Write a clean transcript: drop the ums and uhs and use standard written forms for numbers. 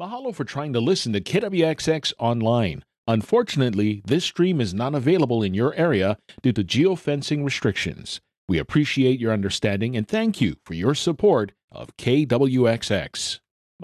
Mahalo for trying to listen to KWXX online. Unfortunately, this stream is not available in your area due to geofencing restrictions. We appreciate your understanding and thank you for your support of KWXX.